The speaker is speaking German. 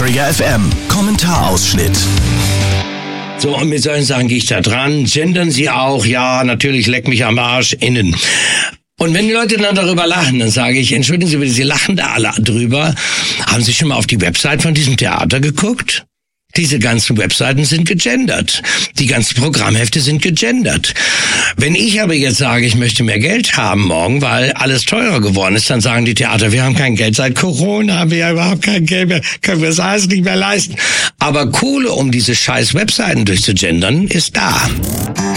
Detektor FM. Kommentarausschnitt. So, und mit solchen Sachen gehe ich da dran. Gendern Sie auch? Ja, natürlich, leck mich am Arsch innen. Und wenn die Leute dann darüber lachen, dann sage ich, entschuldigen Sie bitte, Sie lachen da alle drüber. Haben Sie schon mal auf die Website von diesem Theater geguckt? Diese ganzen Webseiten sind gegendert. Die ganzen Programmhefte sind gegendert. Wenn ich aber jetzt sage, ich möchte mehr Geld haben morgen, weil alles teurer geworden ist, dann sagen die Theater, wir haben kein Geld. Seit Corona haben wir ja überhaupt kein Geld mehr, können wir das alles nicht mehr leisten. Aber Kohle, um diese scheiß Webseiten durchzugendern, ist da.